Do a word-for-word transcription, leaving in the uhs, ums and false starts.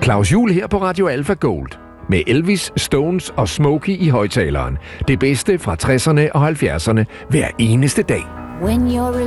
Claus Juhl her på Radio Alpha Gold. Med Elvis, Stones og Smokey i højtaleren. Det bedste fra tresserne og halvfjerdserne hver eneste dag. When you're